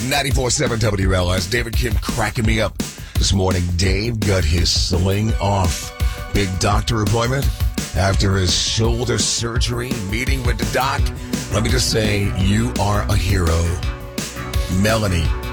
94.7 WLS. David Kim cracking me up this morning. Dave got his sling off. Big doctor appointment after his shoulder surgery, meeting with the doc. Let me just say, you are a hero. Melanie